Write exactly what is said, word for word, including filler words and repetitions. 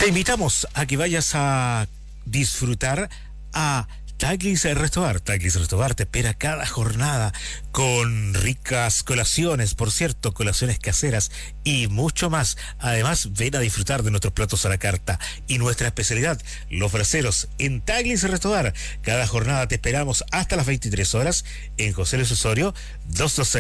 Te invitamos a que vayas a disfrutar a Taglis Restobar. Taglis Restobar te espera cada jornada con ricas colaciones, por cierto, colaciones caseras y mucho más. Además, ven a disfrutar de nuestros platos a la carta y nuestra especialidad, los braseros, en Taglis Restobar. Cada jornada te esperamos hasta las veintitrés horas en José Luis Osorio, doscientos veinte.